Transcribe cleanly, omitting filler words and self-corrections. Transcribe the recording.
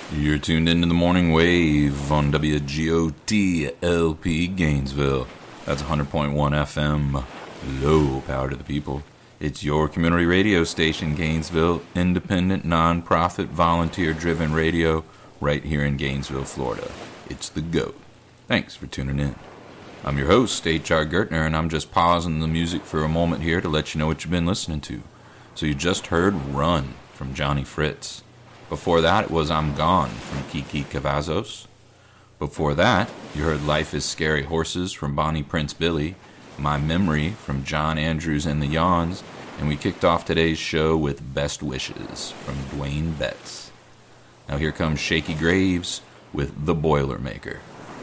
You're tuned into the Morning Wave on WGOT LP Gainesville. That's 100.1 FM, low power to the people. It's your community radio station, Gainesville, independent, non-profit, volunteer-driven radio right here in Gainesville, Florida. It's the GOAT. Thanks for tuning in. I'm your host, H.R. Gertner, and I'm just pausing the music for a moment here to let you know what you've been listening to. So you just heard Run from Johnny Fritz. Before that, it was I'm Gone from Kiki Cavazos. Before that, you heard Life is Scary Horses from Bonnie Prince Billy, My Memory from John Andrews and the Yawns, and we kicked off today's show with Best Wishes from Dwayne Betts. Now here comes Shaky Graves with The Boilermaker.